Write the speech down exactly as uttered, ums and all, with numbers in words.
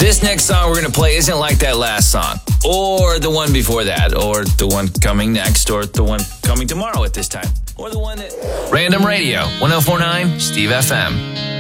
This next song we're going to play isn't like that last song, or the one before that, or the one coming next, or the one coming tomorrow at this time, or the one that... Random Radio, one oh four point nine, Steve F M.